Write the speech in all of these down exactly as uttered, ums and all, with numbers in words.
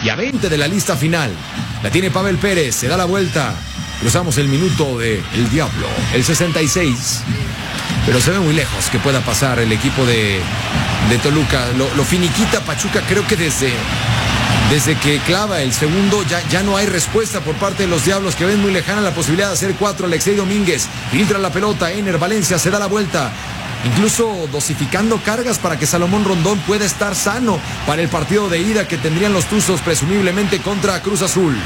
y a veinte de la lista final. La tiene Pavel Pérez, se da la vuelta. Cruzamos el minuto de El Diablo, el sesenta y seis. Pero se ve muy lejos que pueda pasar el equipo de, de Toluca. Lo, lo finiquita Pachuca, creo que desde, desde que clava el segundo ya, ya no hay respuesta por parte de los Diablos, que ven muy lejana la posibilidad de hacer cuatro. Alexei Domínguez filtra la pelota, Ener Valencia se da la vuelta, incluso dosificando cargas para que Salomón Rondón pueda estar sano para el partido de ida que tendrían los Tuzos presumiblemente contra Cruz Azul.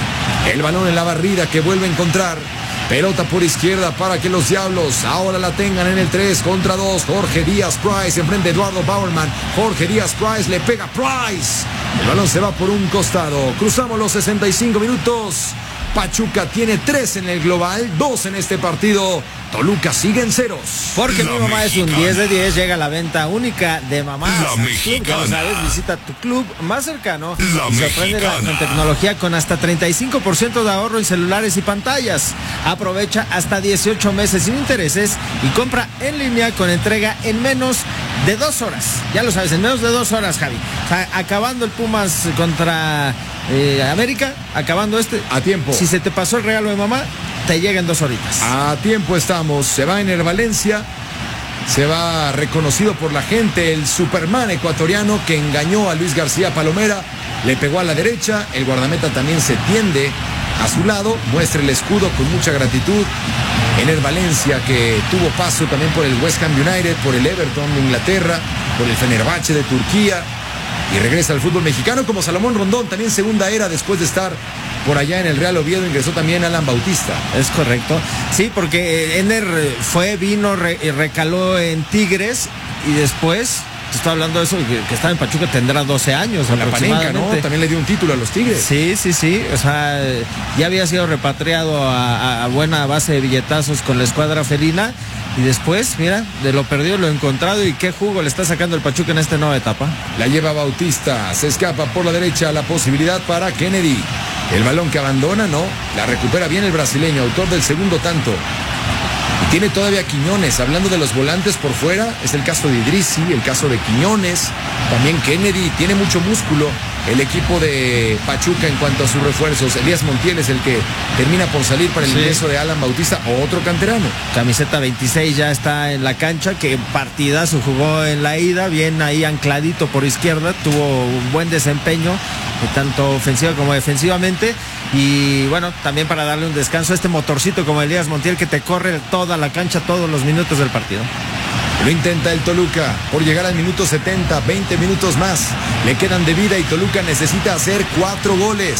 El balón en la barrida que vuelve a encontrar. Pelota por izquierda para que los Diablos ahora la tengan en el tres contra dos. Jorge Díaz Price enfrente de Eduardo Bauerman. Jorge Díaz Price le pega Price. El balón se va por un costado. Cruzamos los sesenta y cinco minutos. Pachuca tiene tres en el global, dos en este partido. Toluca sigue en ceros. Porque La mi mamá mexicana. es un diez de diez, llega la venta única de mamás. La Al club, mexicana. ya lo sabes, visita tu club más cercano La y sorprende mexicana. con tecnología con hasta treinta y cinco por ciento de ahorro en celulares y pantallas. Aprovecha hasta dieciocho meses sin intereses y compra en línea con entrega en menos de dos horas. Ya lo sabes, en menos de dos horas, Javi. O sea, acabando el Pumas contra eh, América, acabando este. A tiempo. Si se te pasó el regalo de mamá, te llega en dos horitas. A tiempo estamos. Se va Ener Valencia. Se va reconocido por la gente el Superman ecuatoriano que engañó a Luis García Palomera. Le pegó a la derecha. El guardameta también se tiende a su lado. Muestra el escudo con mucha gratitud. Ener Valencia, que tuvo paso también por el West Ham United, por el Everton de Inglaterra, por el Fenerbahce de Turquía. Y regresa al fútbol mexicano como Salomón Rondón, también segunda era después de estar por allá en el Real Oviedo. Ingresó también Alan Bautista. Es correcto. Sí, porque Ener fue, vino, re, recaló en Tigres y después, te estoy hablando de eso, que, que estaba en Pachuca, tendrá doce años. Con la Panenka, ¿no? También le dio un título a los Tigres. Sí, sí, sí. O sea, ya había sido repatriado a, a, a buena base de billetazos con la escuadra felina. Y después, mira, de lo perdido lo encontrado y qué jugo le está sacando el Pachuca en esta nueva etapa. La lleva Bautista, se escapa por la derecha, la posibilidad para Kennedy. El balón que abandona, no, la recupera bien el brasileño, autor del segundo tanto. Y tiene todavía Quiñones, hablando de los volantes por fuera, es el caso de Idrissi, el caso de Quiñones, también Kennedy, tiene mucho músculo el equipo de Pachuca en cuanto a sus refuerzos. Elías Montiel es el que termina por salir para el Sí. ingreso de Alan Bautista, otro canterano. Camiseta veintiséis ya está en la cancha, que partidazo jugó en la ida, bien ahí ancladito por izquierda, tuvo un buen desempeño, tanto ofensiva como defensivamente. Y bueno, también para darle un descanso a este motorcito como Elías Montiel, que te corre toda la cancha todos los minutos del partido. Lo intenta el Toluca por llegar al minuto setenta, veinte minutos más. Le quedan de vida y Toluca necesita hacer cuatro goles.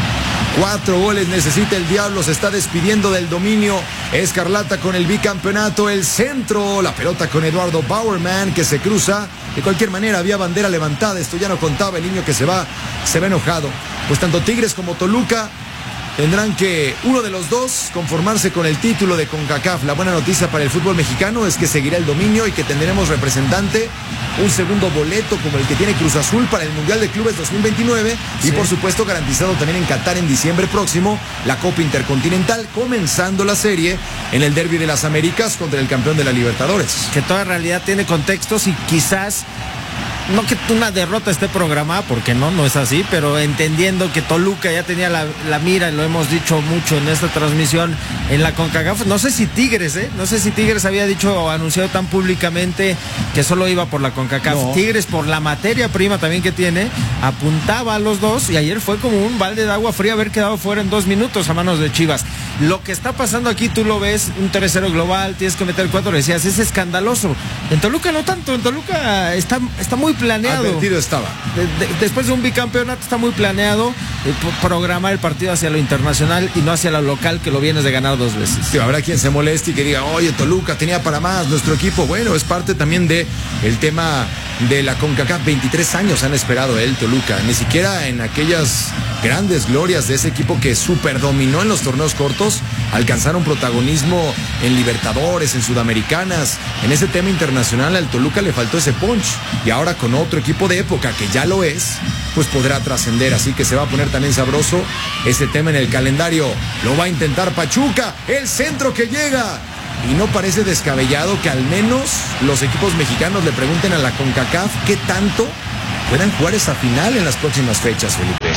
Cuatro goles necesita el Diablo, se está despidiendo del dominio escarlata con el bicampeonato, el centro, la pelota con Eduardo Bauerman que se cruza. De cualquier manera había bandera levantada, esto ya no contaba, el niño que se va, se va enojado. Pues tanto Tigres como Toluca tendrán que, uno de los dos, conformarse con el título de CONCACAF. La buena noticia para el fútbol mexicano es que seguirá el dominio y que tendremos representante, un segundo boleto como el que tiene Cruz Azul para el Mundial de Clubes dos mil veintinueve. Sí. Y por supuesto garantizado también en Qatar en diciembre próximo, la Copa Intercontinental, comenzando la serie en el Derbi de las Américas contra el campeón de la Libertadores. Que toda realidad tiene contextos y quizás no que una derrota esté programada, porque no, no es así, pero entendiendo que Toluca ya tenía la, la mira, lo hemos dicho mucho en esta transmisión, en la CONCACAF, no sé si Tigres, ¿eh? No sé si Tigres había dicho o anunciado tan públicamente que solo iba por la CONCACAF. No. Tigres, por la materia prima también que tiene, apuntaba a los dos y ayer fue como un balde de agua fría haber quedado fuera en dos minutos a manos de Chivas. Lo que está pasando aquí, tú lo ves, un tres cero global, tienes que meter cuatro, decías, es escandaloso. En Toluca no tanto, en Toluca está, está muy planeado. Advertido estaba. De, de, después de un bicampeonato está muy planeado eh, programar el partido hacia lo internacional y no hacia lo local, que lo vienes de ganar dos veces. Sí, habrá quien se moleste y que diga, oye, Toluca tenía para más, nuestro equipo. Bueno, es parte también de el tema de la CONCACAF. veintitrés años han esperado el Toluca, ni siquiera en aquellas grandes glorias de ese equipo que superdominó en los torneos cortos, alcanzaron protagonismo en Libertadores, en Sudamericanas. En ese tema internacional al Toluca le faltó ese punch, y ahora con otro equipo de época que ya lo es, pues podrá trascender, así que se va a poner también sabroso ese tema en el calendario. Lo va a intentar Pachuca, el centro que llega, y no parece descabellado que al menos los equipos mexicanos le pregunten a la CONCACAF qué tanto puedan jugar esa final en las próximas fechas, Felipe.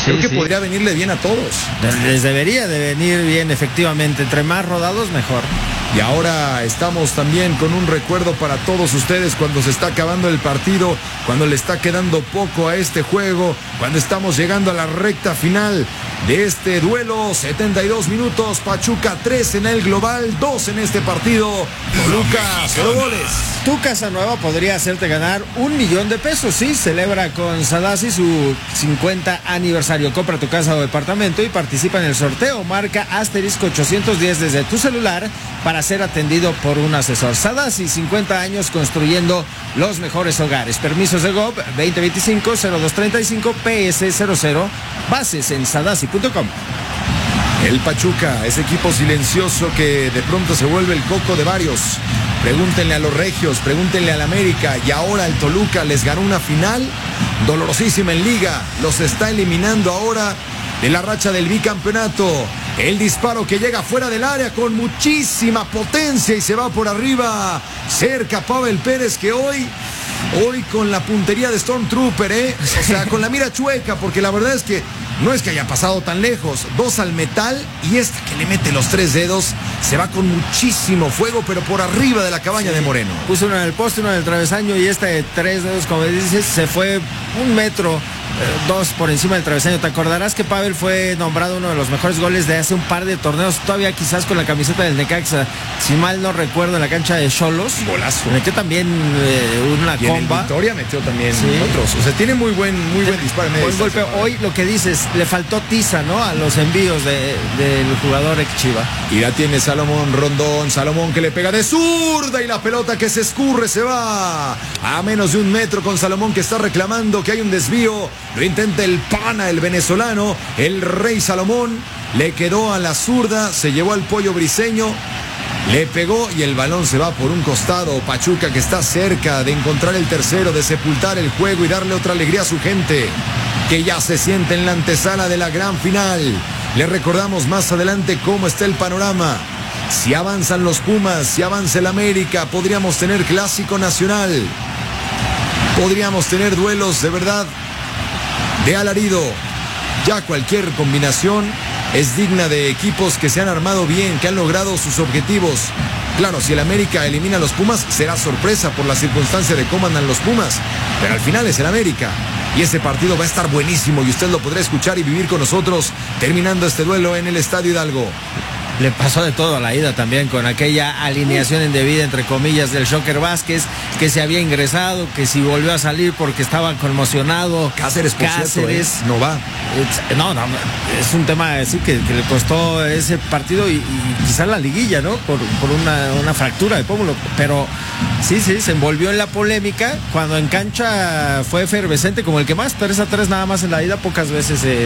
Creo Sí, que sí. podría venirle bien a todos. Les debería de venir bien, efectivamente. Entre más rodados, mejor. Y ahora estamos también con un recuerdo para todos ustedes cuando se está acabando el partido, cuando le está quedando poco a este juego, cuando estamos llegando a la recta final de este duelo. setenta y dos minutos, Pachuca tres en el global, dos en este partido. Toluca, cero goles. Tu casa nueva podría hacerte ganar un millón de pesos. Sí, celebra con Sadasi su cincuenta aniversario. Compra tu casa o departamento y participa en el sorteo. Marca asterisco ochocientos diez desde tu celular para ser atendido por un asesor. Sadasi, cincuenta años construyendo los mejores hogares. Permisos de G O B veinte veinticinco cero dos treinta y cinco P S cero cero. Bases en sadasi punto com. El Pachuca, ese equipo silencioso que de pronto se vuelve el coco de varios. Pregúntenle a los regios, pregúntenle al América, y ahora el Toluca les ganó una final dolorosísima en Liga. Los está eliminando ahora de la racha del bicampeonato. El disparo que llega fuera del área con muchísima potencia y se va por arriba. Cerca Pavel Pérez, que hoy, hoy con la puntería de Stormtrooper, ¿eh? O sea, con la mira chueca, porque la verdad es que no es que haya pasado tan lejos. Dos al metal y este que le mete los tres dedos se va con muchísimo fuego, pero por arriba de la cabaña Sí. de Moreno. Puso uno en el poste, uno en el travesaño y este de tres dedos, como dices, se fue un metro, eh, dos por encima del travesaño. Te acordarás que Pavel fue nombrado uno de los mejores goles de hace un par de torneos, todavía quizás con la camiseta del Necaxa, si mal no recuerdo, en la cancha de Xolos. Golazo. Metió también eh, una Y en el comba. Victoria metió también Sí. otros. O sea, tiene muy buen, muy buen disparo. en media Buen golpe. distancia. Hoy lo que dices, le faltó tiza, ¿no? A los envíos de, del jugador ex Chiva. Y la tiene Salomón Rondón, Salomón que le pega de zurda y la pelota que se escurre se va a menos de un metro con Salomón que está reclamando que hay un desvío. Lo intenta el pana, el venezolano, el rey Salomón. Le quedó a la zurda, se llevó al pollo briseño, le pegó y el balón se va por un costado. Pachuca que está cerca de encontrar el tercero, de sepultar el juego y darle otra alegría a su gente, que ya se siente en la antesala de la gran final. Le recordamos más adelante cómo está el panorama. Si avanzan los Pumas, si avanza el América, podríamos tener clásico nacional. Podríamos tener duelos de verdad de alarido. Ya cualquier combinación es digna de equipos que se han armado bien, que han logrado sus objetivos. Claro, si el América elimina a los Pumas, será sorpresa por la circunstancia de cómo andan los Pumas. Pero al final es el América. Y ese partido va a estar buenísimo y usted lo podrá escuchar y vivir con nosotros terminando este duelo en el Estadio Hidalgo. Le pasó de todo a la ida también con aquella alineación indebida, entre comillas, del Shocker Vázquez, que se había ingresado, que si volvió a salir porque estaba conmocionado. Cáceres, por Cáceres. cierto, ¿eh? No va. Es- No, no, es un tema así que, que le costó ese partido y, y quizás la liguilla, ¿no? Por, por una, una fractura de pómulo. Pero sí, sí, se envolvió en la polémica. Cuando en cancha fue efervescente como el que más, tres a tres nada más en la ida, pocas veces se...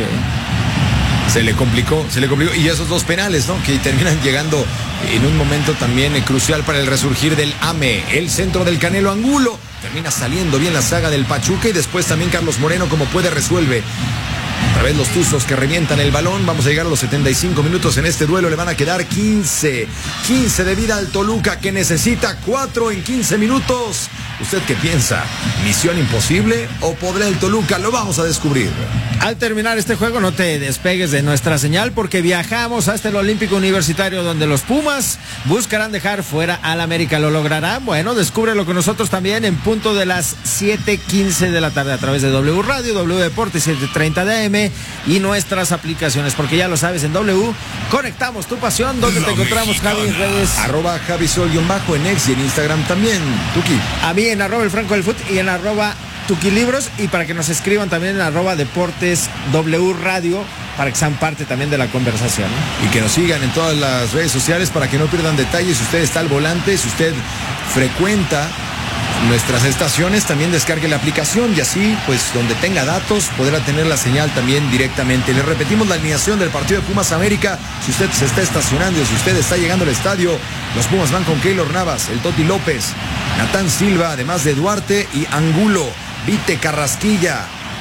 Se le complicó, se le complicó. Y esos dos penales, ¿no? Que terminan llegando en un momento también eh, crucial para el resurgir del A M E. El centro del Canelo Angulo. Termina saliendo bien la saga del Pachuca y después también Carlos Moreno como puede resuelve. Otra vez los tuzos que revientan el balón. Vamos a llegar a los setenta y cinco minutos en este duelo. Le van a quedar quince. quince de vida al Toluca que necesita cuatro en quince minutos. ¿Usted qué piensa? ¿Misión imposible o podrá el Toluca? Lo vamos a descubrir. Al terminar este juego no te despegues de nuestra señal porque viajamos hasta el Olímpico Universitario donde los Pumas buscarán dejar fuera al América. ¿Lo lograrán? Bueno, descúbrelo con nosotros también en punto de las siete quince de la tarde a través de W Radio, W Deportes siete treinta de A M y nuestras aplicaciones, porque ya lo sabes, en W conectamos tu pasión. ¿Dónde te encontramos, Javi, en redes? Arroba Javisol-bajo en X y en Instagram también. Tuki. A mí en arroba el Franco del Fut y en arroba Tuquilibros, y para que nos escriban también en arroba Deportes W Radio para que sean parte también de la conversación. Y que nos sigan en todas las redes sociales para que no pierdan detalles. Si usted está al volante, si usted frecuenta nuestras estaciones, también descargue la aplicación y así, pues donde tenga datos, podrá tener la señal también directamente. Le repetimos la alineación del partido de Pumas América. Si usted se está estacionando, si usted está llegando al estadio, los Pumas van con Keylor Navas, el Toti López, Natán Silva, además de Duarte y Angulo, Vite Carrasquilla,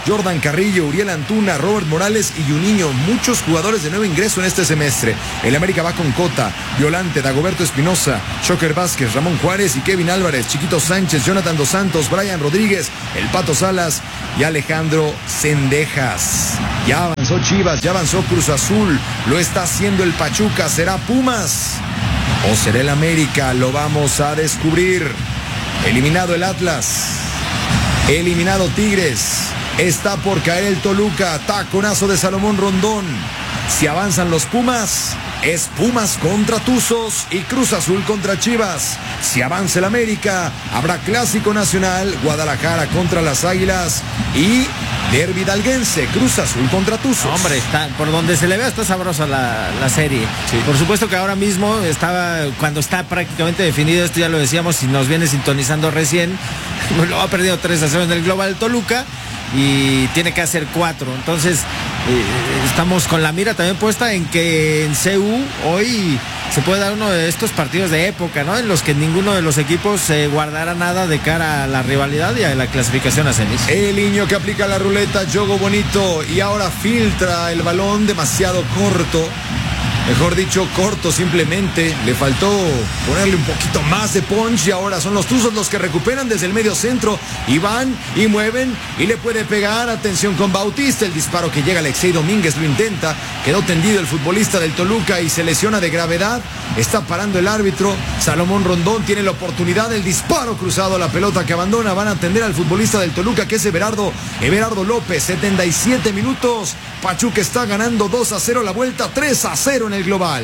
Jordan Carrillo, Uriel Antuna, Robert Morales y Juninho. Muchos jugadores de nuevo ingreso en este semestre. El América va con Cota, Violante, Dagoberto Espinosa, Shocker Vázquez, Ramón Juárez y Kevin Álvarez, Chiquito Sánchez, Jonathan Dos Santos, Brian Rodríguez, El Pato Salas y Alejandro Cendejas. Ya avanzó Chivas, ya avanzó Cruz Azul, lo está haciendo el Pachuca. ¿Será Pumas o será el América? Lo vamos a descubrir. Eliminado el Atlas, eliminado Tigres, está por caer el Toluca. Taconazo de Salomón Rondón. Si avanzan los Pumas, es Pumas contra Tuzos y Cruz Azul contra Chivas. Si avanza el América, habrá Clásico Nacional, Guadalajara contra las Águilas y derbi hidalguense, Cruz Azul contra Tuzos. Hombre, está, por donde se le vea está sabrosa la, la serie. Sí. Por supuesto que ahora mismo estaba, cuando está prácticamente definido, esto ya lo decíamos, si nos viene sintonizando recién, lo ha perdido tres a cero en el Global Toluca y tiene que hacer cuatro. Entonces, eh, estamos con la mira también puesta en que en C U hoy se puede dar uno de estos partidos de época, ¿no? En los que ninguno de los equipos se eh, guardará nada de cara a la rivalidad y a la clasificación a semis. El niño que aplica la ruleta, Yogo Bonito, y ahora filtra el balón demasiado corto. Mejor dicho, corto simplemente. Le faltó ponerle un poquito más de punch y ahora son los Tuzos los que recuperan desde el medio centro y van y mueven y le puede pegar. Atención con Bautista, el disparo que llega. Alexei Domínguez lo intenta. Quedó tendido el futbolista del Toluca y se lesiona de gravedad. Está parando el árbitro. Salomón Rondón tiene la oportunidad. El disparo cruzado, la pelota que abandona. Van a atender al futbolista del Toluca, que es Everardo, Everardo López. setenta y siete minutos. Pachuca está ganando dos a cero la vuelta, tres a cero en el global.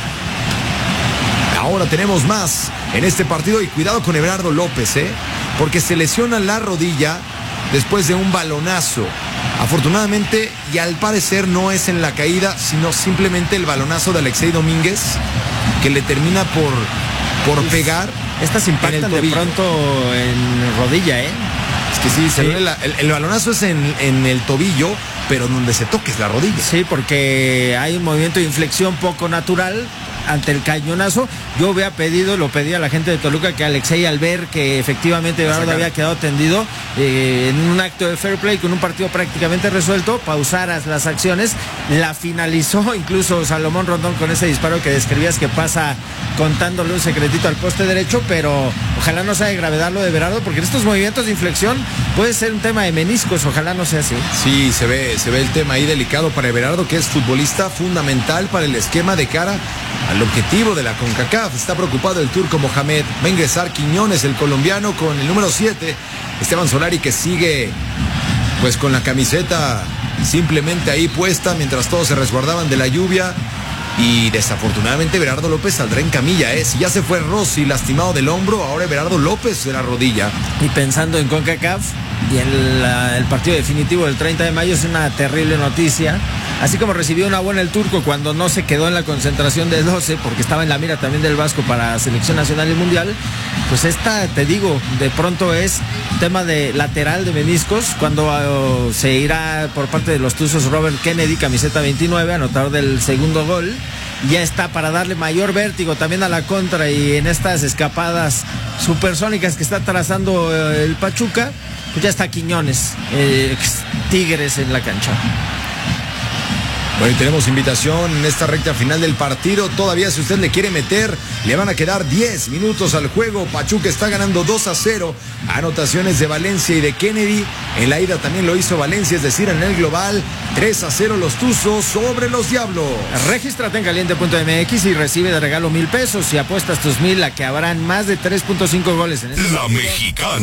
Ahora tenemos más en este partido y cuidado con Everardo López, ¿eh? Porque se lesiona la rodilla después de un balonazo. Afortunadamente y al parecer no es en la caída, sino simplemente el balonazo de Alexei Domínguez que le termina por, por pegar. Estas impactan de pronto en rodilla, ¿eh? Es que sí, se sí. La, el, el balonazo es en, en el tobillo, pero donde se toque es la rodilla. Sí, porque hay un movimiento de inflexión poco natural ante el cañonazo. Yo había pedido, lo pedí a la gente de Toluca, que Alexei, al ver que efectivamente Everardo había quedado tendido eh, en un acto de fair play con un partido prácticamente resuelto, pausaras las acciones. La finalizó incluso Salomón Rondón con ese disparo que describías, que pasa contándole un secretito al poste derecho, pero ojalá no sea de gravedad lo de Everardo, porque en estos movimientos de inflexión puede ser un tema de meniscos, ojalá no sea así. Sí, se ve, se ve el tema ahí delicado para Everardo, que es futbolista fundamental para el esquema de cara al objetivo de la CONCACAF. Está preocupado el turco Mohamed. Va a ingresar Quiñones, el colombiano, con el número siete. Esteban Solari, que sigue pues con la camiseta simplemente ahí puesta mientras todos se resguardaban de la lluvia. Y desafortunadamente Everardo López saldrá en camilla, ¿eh? Si ya se fue Rossi lastimado del hombro, ahora Everardo López de la rodilla. Y pensando en CONCACAF y en la, el partido definitivo del treinta de mayo, es una terrible noticia. Así como recibió una buena el turco cuando no se quedó en la concentración de doce, porque estaba en la mira también del Vasco para Selección Nacional y Mundial, pues esta, te digo, de pronto es tema de lateral de meniscos, cuando uh, se irá por parte de los Tuzos Robert Kennedy, camiseta veintinueve, anotador del segundo gol. Ya está para darle mayor vértigo también a la contra, y en estas escapadas supersónicas que está trazando uh, el Pachuca, pues ya está Quiñones, eh, Tigres en la cancha. Bueno, y tenemos invitación en esta recta final del partido. Todavía, si usted le quiere meter, le van a quedar diez minutos al juego. Pachuca está ganando dos a cero. Anotaciones de Valencia y de Kennedy. En la ida también lo hizo Valencia, es decir, en el global, tres a cero los Tuzos sobre los Diablos. Regístrate en caliente punto m x y recibe de regalo mil pesos. Si apuestas tus mil, a que habrán más de tres punto cinco goles en este La partido. Mexicana.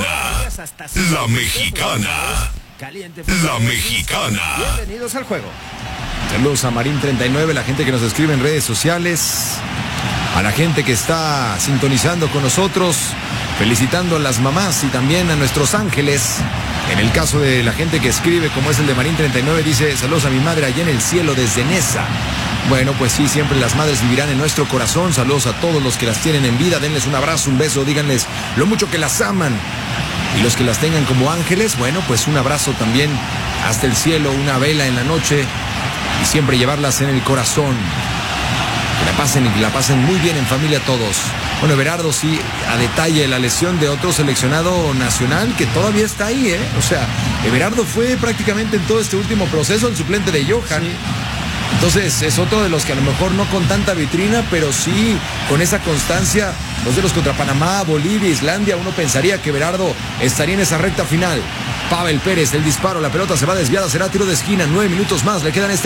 La Mexicana. Caliente. La Mexicana. Bienvenidos al juego. Saludos a Marín treinta y nueve, la gente que nos escribe en redes sociales, a la gente que está sintonizando con nosotros, felicitando a las mamás y también a nuestros ángeles. En el caso de la gente que escribe, como es el de Marín treinta y nueve, dice: saludos a mi madre allá en el cielo desde Nesa. Bueno, pues sí, siempre las madres vivirán en nuestro corazón. Saludos a todos los que las tienen en vida, denles un abrazo, un beso, díganles lo mucho que las aman. Y los que las tengan como ángeles, bueno, pues un abrazo también hasta el cielo, una vela en la noche. Y siempre llevarlas en el corazón. Que la pasen y que la pasen muy bien en familia todos. Bueno, Everardo sí, a detalle la lesión de otro seleccionado nacional que todavía está ahí, ¿eh? O sea, Everardo fue prácticamente en todo este último proceso el suplente de Johan. Sí. Entonces es otro de los que a lo mejor no con tanta vitrina, pero sí con esa constancia, los de los contra Panamá, Bolivia, Islandia, uno pensaría que Everardo estaría en esa recta final. Pavel Pérez, el disparo, la pelota se va desviada, será tiro de esquina, nueve minutos más, le quedan este